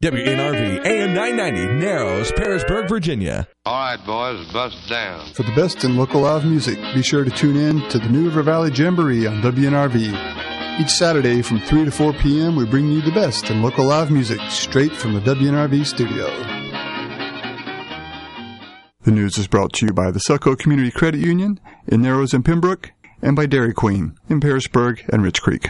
WNRV AM 990, Narrows, Parisburg, Virginia. All right, boys, bust down. For the best in local live music, be sure to tune in to the New River Valley Jamboree on WNRV. Each Saturday from 3 to 4 p.m., we bring you the best in local live music straight from the WNRV studio. The news is brought to you by the Selco Community Credit Union in Narrows and Pembroke, and by Dairy Queen in Parisburg and Rich Creek.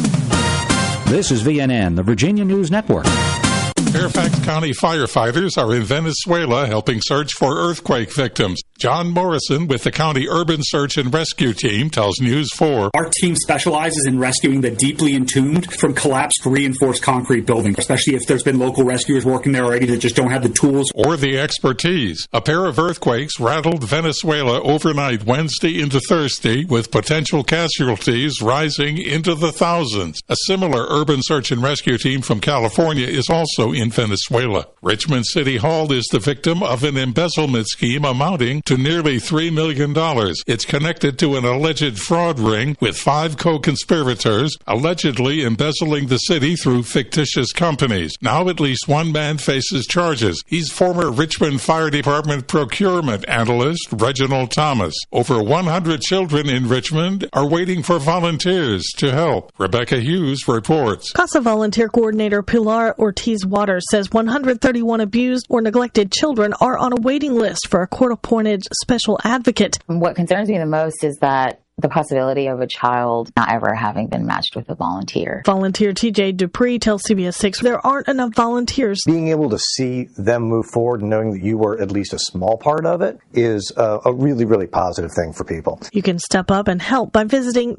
This is VNN, the Virginia News Network. Fairfax County firefighters are in Venezuela helping search for earthquake victims. John Morrison with the County Urban Search and Rescue Team tells News 4. Our team specializes in rescuing the deeply entombed from collapsed reinforced concrete buildings, especially if there's been local rescuers working there already that just don't have the tools or the expertise. A pair of earthquakes rattled Venezuela overnight Wednesday into Thursday, with potential casualties rising into the thousands. A similar urban search and rescue team from California is also in Venezuela. Richmond City Hall is the victim of an embezzlement scheme amounting to nearly $3 million. It's connected to an alleged fraud ring with 5 co-conspirators allegedly embezzling the city through fictitious companies. Now at least one man faces charges. He's former Richmond Fire Department procurement analyst Reginald Thomas. Over 100 children in Richmond are waiting for volunteers to help. Rebecca Hughes reports. CASA volunteer coordinator Pilar Ortiz Waters says 131 abused or neglected children are on a waiting list for a court-appointed special advocate. What concerns me the most is that the possibility of a child not ever having been matched with a volunteer. Volunteer TJ Dupree tells CBS 6 there aren't enough volunteers. Being able to see them move forward and knowing that you were at least a small part of it is a really, really positive thing for people. You can step up and help by visiting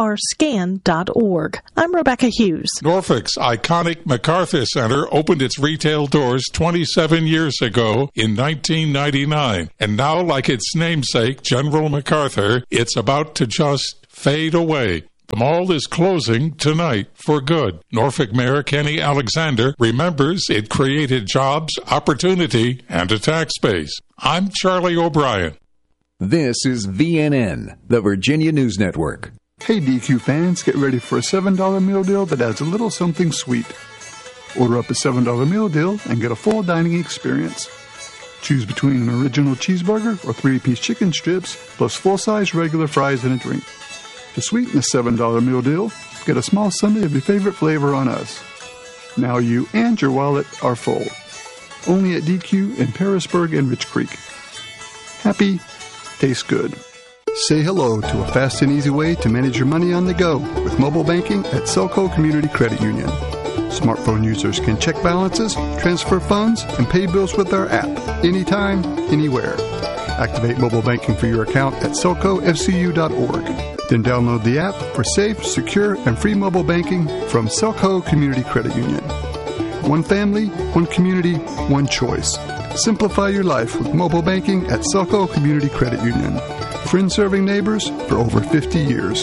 grscan.org. I'm Rebecca Hughes. Norfolk's iconic MacArthur Center opened its retail doors 27 years ago in 1999. And now, like its namesake, General MacArthur, it's about to just fade away. The mall is closing tonight for good. Norfolk Mayor Kenny Alexander remembers it created jobs, opportunity, and a tax base. I'm Charlie O'Brien. This is VNN, the Virginia News Network. Hey DQ fans, get ready for a $7 meal deal that adds a little something sweet. Order up a $7 meal deal and get a full dining experience. Choose between an original cheeseburger or 3-piece chicken strips, plus full-size regular fries and a drink. To sweeten the $7 meal deal, get a small sundae of your favorite flavor on us. Now you and your wallet are full. Only at DQ in Parisburg and Rich Creek. Happy, tastes good. Say hello to a fast and easy way to manage your money on the go with mobile banking at Selco Community Credit Union. Smartphone users can check balances, transfer funds, and pay bills with our app anytime, anywhere. Activate mobile banking for your account at selcofcu.org. Then download the app for safe, secure, and free mobile banking from Selco Community Credit Union. One family, one community, one choice. Simplify your life with mobile banking at Selco Community Credit Union. Friends serving neighbors for over 50 years.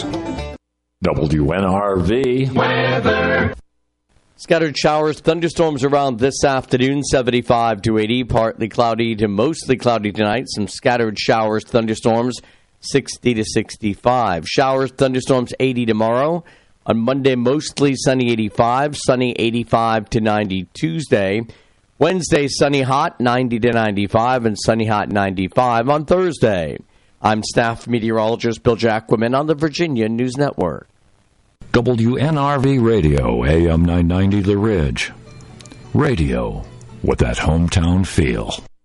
WNRV weather. Scattered showers, thunderstorms around this afternoon, 75 to 80. Partly cloudy to mostly cloudy tonight. Some scattered showers, thunderstorms, 60 to 65. Showers, thunderstorms, 80 tomorrow. On Monday, mostly sunny, 85. Sunny, 85 to 90 Tuesday. Wednesday, sunny hot, 90 to 95. And sunny hot, 95 on Thursday. I'm staff meteorologist Bill Jacquemin on the Virginia News Network. WNRV Radio, AM 990 The Ridge. Radio with that hometown feel.